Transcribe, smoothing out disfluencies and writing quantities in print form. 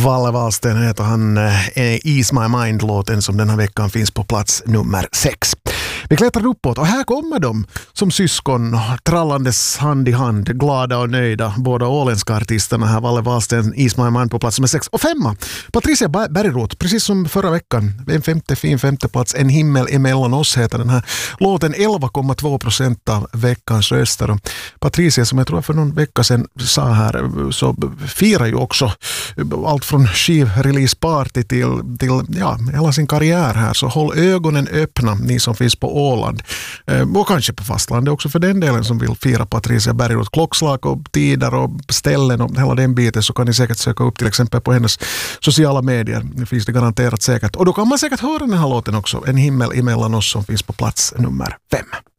Valle Wahlsten heter han. Ease My Mind-låten som den här veckan finns på plats nummer 6. Vi klättrar uppåt och här kommer de som syskon trallandes hand i hand, glada och nöjda. Båda åländska artisterna här, Valle Wahlsten, Ease My Mind på plats nummer 6. Och 5, Patricia Bergroth, precis som förra veckan. En femte plats, En himmel emellan oss heter den här låten. 11,2% av veckans röster. Och Patricia, som jag tror för någon vecka sedan sa här, så firar ju också allt från skivreleaseparty till hela sin karriär här. Så håll ögonen öppna, ni som finns på Åland. Och kanske på fastlandet också för den delen som vill fira Patricia Bergroth. Klockslag och tider och ställen och hela den biten, så kan ni säkert söka upp till exempel på hennes sociala medier. Det finns det garanterat säkert. Och då kan man säkert höra den här låten också. En himmel emellan oss som finns på plats nummer 5.